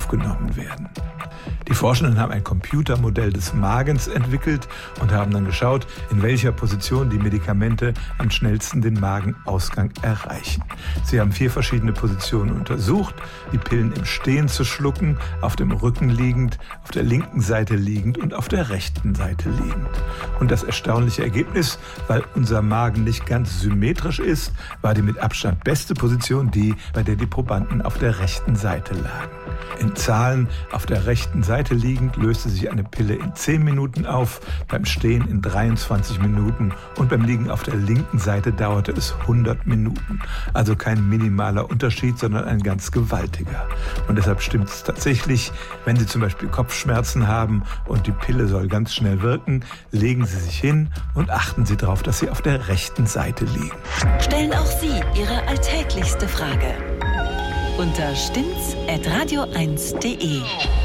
aufgenommen werden. Die Forschenden haben ein Computermodell des Magens entwickelt und haben dann geschaut, in welcher Position die Medikamente am schnellsten den Magenausgang erreichen. Sie haben 4 verschiedene Positionen untersucht, die Pillen im Stehen zu schlucken, auf dem Rücken liegend, auf der linken Seite liegend und auf der rechten Seite liegend. Und das erstaunliche Ergebnis, weil unser Magen nicht ganz symmetrisch ist, war die mit Abstand beste Position die, bei der die Probanden auf der rechten Seite lagen. In Zahlen auf der rechten Seite liegend löste sich eine Pille in 10 Minuten auf, beim Stehen in 23 Minuten und beim Liegen auf der linken Seite dauerte es 100 Minuten. Also kein minimaler Unterschied, sondern ein ganz gewaltiger. Und deshalb stimmt es tatsächlich, wenn Sie zum Beispiel Kopfschmerzen haben und die Pille soll ganz schnell wirken, legen Sie sich hin und achten Sie darauf, dass Sie auf der rechten Seite liegen. Stellen auch Sie Ihre alltäglichste Frage unter stimmt's@radio1.de.